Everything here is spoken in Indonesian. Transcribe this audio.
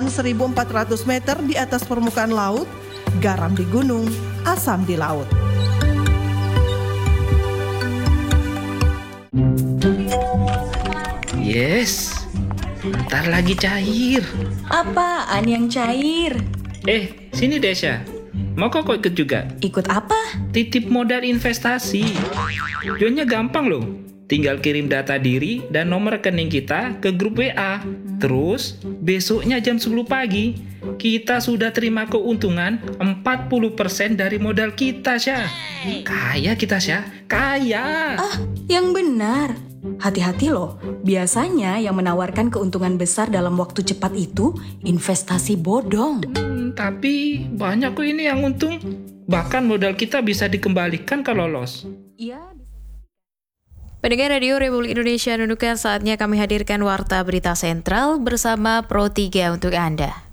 ketinggian 1.400 meter di atas permukaan laut, garam di gunung, asam di laut. Yes, bentar lagi cair. Apaan yang cair? Sini Desya. Mau kok ikut juga? Ikut apa? Titip modal investasi. Joinnya gampang loh. Tinggal kirim data diri dan nomor rekening kita ke grup WA. Terus, besoknya jam 10 pagi, kita sudah terima keuntungan 40% dari modal kita, Syah. Kaya kita, Syah. Kaya. Yang benar. Hati-hati loh, biasanya yang menawarkan keuntungan besar dalam waktu cepat itu investasi bodong. Tapi banyak kok ini yang untung. Bahkan modal kita bisa dikembalikan kalau lolos. Iya. Pendengar Radio Republik Indonesia, saatnya kami hadirkan Warta Berita Sentral bersama Pro 3 untuk Anda.